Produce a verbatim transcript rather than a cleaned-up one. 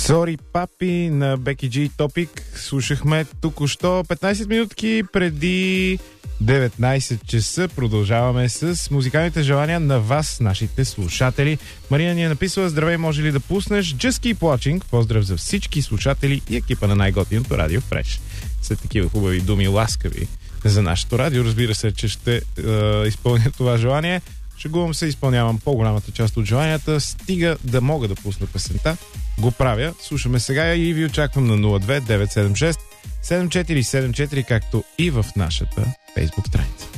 Сори папи на Беки Джи Топик слушахме току-що петнайсет минутки преди деветнайсет часа. Продължаваме с музикалните желания на вас, нашите слушатели. Марина ни е написала: здравей, може ли да пуснеш Just Keep Watching? Поздрав за всички слушатели и екипа на най-готиното радио Фреш. След такива хубави думи, ласкави за нашето радио, разбира се, че ще е, изпълня това желание. Шегувам се, изпълнявам по-голямата част от желанията, стига да мога да пусна песента. Го правя. Слушаме сега и ви очаквам на нула две девет седем шест седем четири седем четири, както и в нашата Facebook страница.